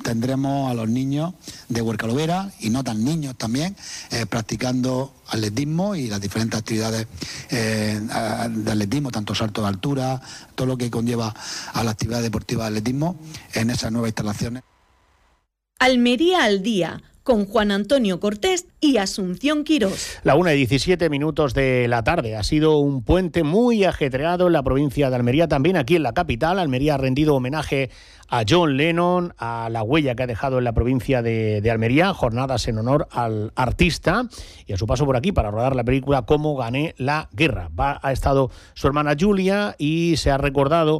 tendremos a los niños de Huercalovera, y no tan niños también, practicando atletismo y las diferentes actividades de atletismo, tanto salto de altura, todo lo que conlleva a la actividad deportiva de atletismo en esas nuevas instalaciones. Almería al día, con Juan Antonio Cortés y Asunción Quirós. La 1:17 de la tarde. Ha sido un puente muy ajetreado en la provincia de Almería, también aquí en la capital. Almería ha rendido homenaje a John Lennon, a la huella que ha dejado en la provincia de Almería, jornadas en honor al artista y a su paso por aquí para rodar la película Cómo gané la guerra. Ha estado su hermana Julia y se ha recordado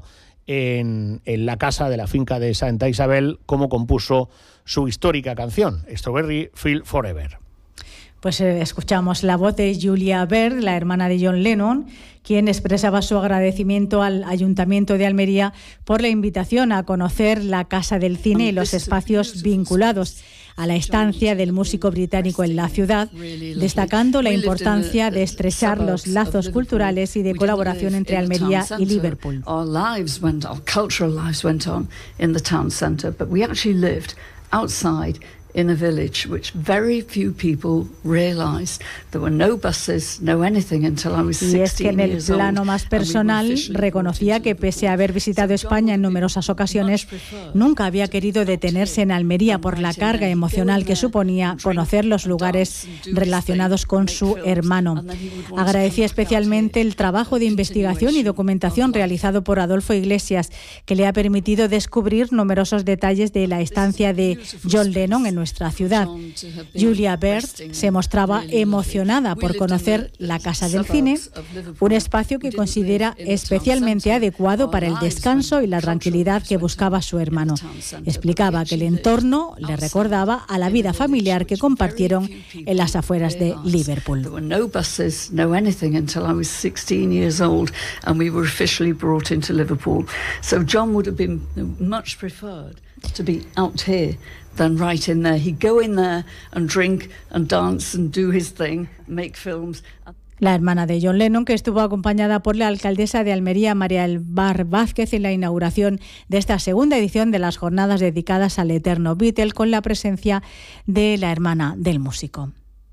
en la casa de la finca de Santa Isabel cómo compuso su histórica canción, Strawberry Fields Forever. Pues escuchamos la voz de Julia Baird, la hermana de John Lennon, quien expresaba su agradecimiento al Ayuntamiento de Almería por la invitación a conocer la Casa del Cine y los espacios vinculados a la estancia del músico británico en la ciudad, destacando la importancia de estrechar los lazos culturales y de colaboración entre Almería y Liverpool. Our cultural lives went on in the town centre, but we actually lived outside in a village which very few people realized. There were no buses, no anything until I was 16 years old. Y es que en el plano más personal reconocía que pese a haber visitado España en numerosas ocasiones, nunca había querido detenerse en Almería por la carga emocional que suponía conocer los lugares relacionados con su hermano. Agradecía especialmente el trabajo de investigación y documentación realizado por Adolfo Iglesias, que le ha permitido descubrir numerosos detalles de la estancia de John Lennon en nuestra ciudad. Julia Baird se mostraba emocionada por conocer la Casa del Cine, un espacio que considera especialmente adecuado para el descanso y la tranquilidad que buscaba su hermano. Explicaba que el entorno le recordaba a la vida familiar que compartieron en las afueras de Liverpool. No buses, no anything until I was 16 years old and we were officially brought into Liverpool. So John would have been much preferred to be out here than right in there. He'd go in there and drink and dance and do his thing, make films. La hermana de John Lennon, que estuvo acompañada por la alcaldesa de Almería, María del Bar Vázquez, en la inauguración de esta segunda edición de las jornadas dedicadas al eterno Beatle, con la presencia de la hermana del músico.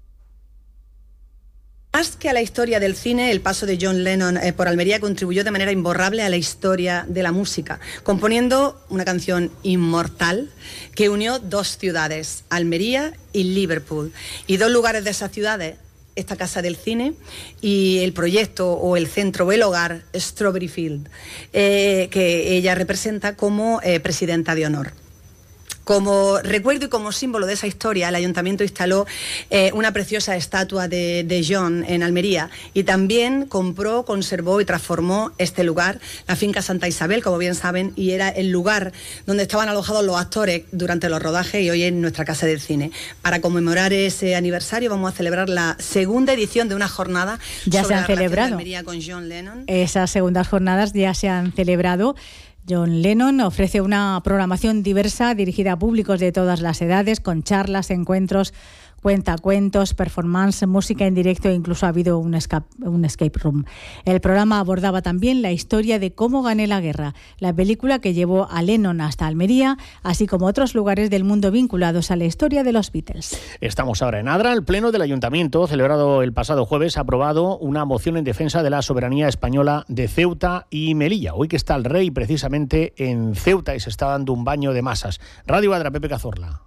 Más que a la historia del cine, el paso de John Lennon por Almería contribuyó de manera imborrable a la historia de la música, componiendo una canción inmortal que unió dos ciudades, Almería y Liverpool, y dos lugares de esas ciudades, esta Casa del Cine y el proyecto o el centro o el hogar Strawberry Field, que ella representa como presidenta de honor. Como recuerdo y como símbolo de esa historia, el Ayuntamiento instaló una preciosa estatua de John en Almería y también compró, conservó y transformó este lugar, la finca Santa Isabel, como bien saben, y era el lugar donde estaban alojados los actores durante los rodajes, y hoy es nuestra Casa del Cine. Para conmemorar ese aniversario vamos a celebrar la segunda edición de una jornada ya sobre se han celebrado. De Almería con John Lennon. Esas segundas jornadas ya se han celebrado. John Lennon ofrece una programación diversa dirigida a públicos de todas las edades, con charlas, encuentros, cuentacuentos, performance, música en directo e incluso ha habido un escape room. El programa abordaba también la historia de Cómo gané la guerra, la película que llevó a Lennon hasta Almería, así como otros lugares del mundo vinculados a la historia de los Beatles. Estamos ahora en Adra. El Pleno del Ayuntamiento, celebrado el pasado jueves, ha aprobado una moción en defensa de la soberanía española de Ceuta y Melilla. Hoy que está el rey precisamente en Ceuta y se está dando un baño de masas. Radio Adra, Pepe Cazorla.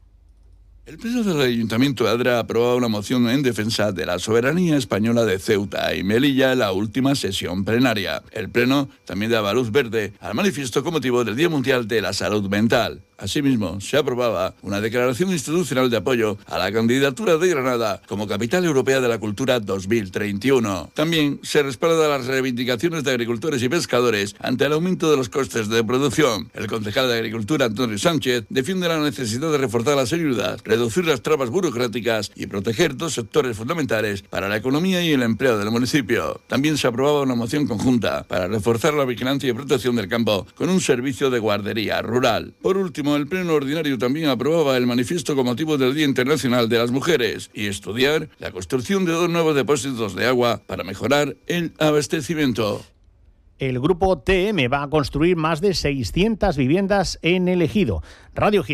El Pleno del Ayuntamiento de Adra ha aprobado una moción en defensa de la soberanía española de Ceuta y Melilla en la última sesión plenaria. El Pleno también daba luz verde al manifiesto con motivo del Día Mundial de la Salud Mental. Asimismo, se aprobaba una declaración institucional de apoyo a la candidatura de Granada como Capital Europea de la Cultura 2031. También se respalda las reivindicaciones de agricultores y pescadores ante el aumento de los costes de producción. El concejal de Agricultura, Antonio Sánchez, defiende la necesidad de reforzar las ayudas, reducir las trabas burocráticas y proteger dos sectores fundamentales para la economía y el empleo del municipio. También se aprobaba una moción conjunta para reforzar la vigilancia y protección del campo con un servicio de guardería rural. Por último, el Pleno Ordinario también aprobaba el manifiesto con motivo del Día Internacional de las Mujeres y estudiar la construcción de 2 nuevos depósitos de agua para mejorar el abastecimiento. El grupo TM va a construir más de 600 viviendas en el Ejido. Radio